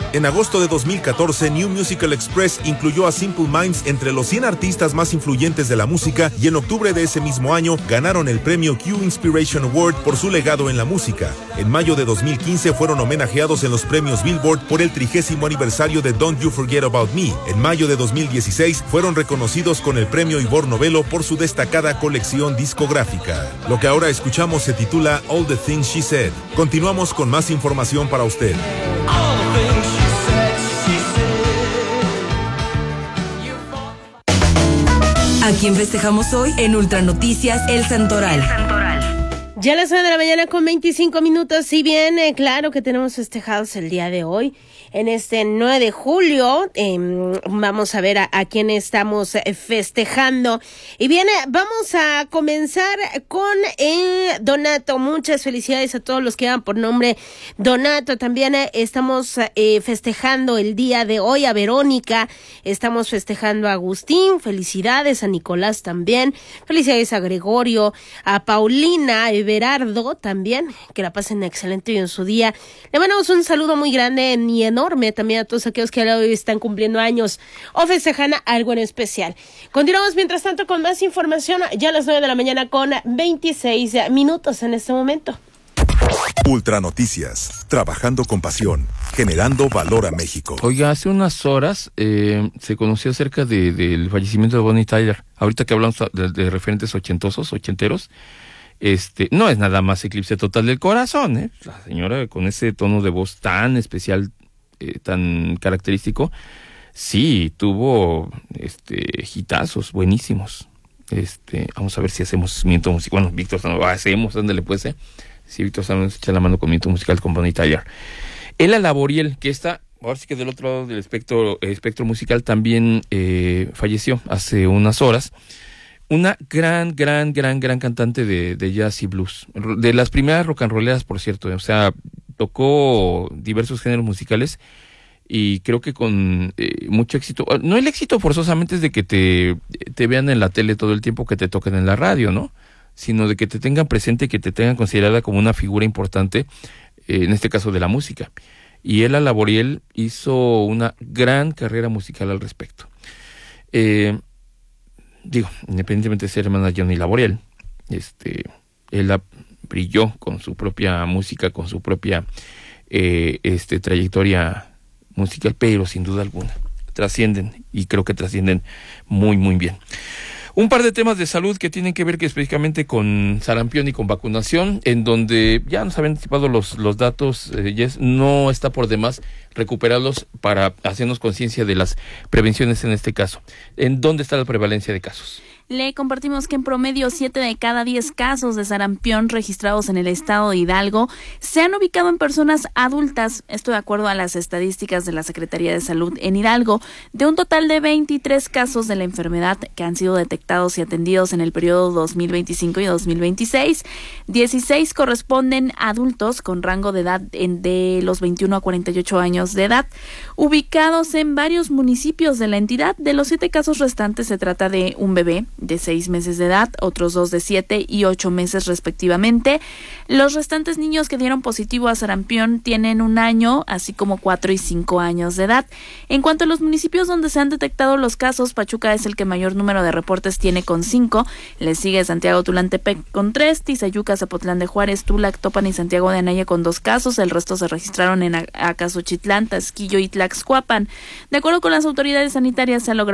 En agosto de 2014, New Musical Express incluyó a Simple Minds entre los 100 artistas más influyentes de la música y en octubre de ese mismo año ganaron el premio Q Inspiration Award por su legado en la música. En mayo de 2015 fueron homenajeados en los premios Billboard por el 30º aniversario de Don't You Forget About Me. En mayo de 2016 fueron reconocidos con el premio Ivor Novello por su destacada colección discográfica. Lo que ahora escuchamos se titula All the Things She Said. Continuamos con más información para usted. ¿A quién festejamos hoy? En Ultra Noticias, El Santoral. Ya a las 9 de la mañana con 25 minutos, y bien, claro que tenemos festejados el día de hoy. En este 9 de julio, vamos a ver a quién estamos festejando. Y bien, vamos a comenzar con Donato. Muchas felicidades a todos los que van por nombre Donato. También estamos festejando el día de hoy a Verónica. Estamos festejando a Agustín. Felicidades a Nicolás también. Felicidades a Gregorio, a Paulina, a Everardo también. Que la pasen excelente hoy en su día. Le mandamos un saludo muy grande y enorme también a todos aquellos que hoy están cumpliendo años o festejan algo en especial. Continuamos mientras tanto con más información, ya a las 9 de la mañana con 26 minutos en este momento. Ultra Noticias, trabajando con pasión, generando valor a México. Oiga, hace unas horas se conoció acerca del fallecimiento de Bonnie Tyler. Ahorita que hablamos de referentes ochenteros, no es nada más eclipse total del corazón, La señora con ese tono de voz tan especial, tan característico, sí, tuvo hitazos buenísimos. Vamos a ver si hacemos miento musical. Bueno, Víctor, hacemos, ándale pues, Sí, Víctor, nos echa la mano con miento musical con Bonnie Tyler. Ela Laboriel, que está, ahora sí que del otro lado del espectro musical, también falleció hace unas horas. Una gran cantante de jazz y blues. De las primeras rock and rolleras, por cierto. O sea, tocó diversos géneros musicales y creo que con mucho éxito. No el éxito forzosamente es de que te vean en la tele todo el tiempo, que te toquen en la radio, ¿no? Sino de que te tengan presente, que te tengan considerada como una figura importante, en este caso de la música. Y Ela Laboriel hizo una gran carrera musical al respecto. Independientemente de ser hermana de Johnny Laboriel, ella brilló con su propia música, con su propia trayectoria musical, pero sin duda alguna trascienden, y creo que trascienden muy bien. Un par de temas de salud que tienen que ver específicamente con sarampión y con vacunación, en donde ya nos habían anticipado los datos, no está por demás recuperarlos para hacernos conciencia de las prevenciones en este caso. ¿En dónde está la prevalencia de casos? Le compartimos que en promedio 7 de cada 10 casos de sarampión registrados en el estado de Hidalgo se han ubicado en personas adultas, esto de acuerdo a las estadísticas de la Secretaría de Salud en Hidalgo. De un total de 23 casos de la enfermedad que han sido detectados y atendidos en el periodo 2025 y 2026, 16 corresponden a adultos con rango de edad de los 21 a 48 años de edad, ubicados en varios municipios de la entidad. De los 7 casos restantes se trata de un bebé de 6 meses de edad, otros 2 de 7 y 8 meses respectivamente. Los restantes niños que dieron positivo a sarampión tienen 1 año, así como 4 y 5 años de edad. En cuanto a los municipios donde se han detectado los casos, Pachuca es el que mayor número de reportes tiene, con 5. Le sigue Santiago Tulantepec con 3, Tizayuca, Zapotlán de Juárez, Tula, Actopan y Santiago de Anaya con 2 casos. El resto se registraron en Acasochitlán, Tasquillo y Tlaxcuapan. De acuerdo con las autoridades sanitarias, se ha logrado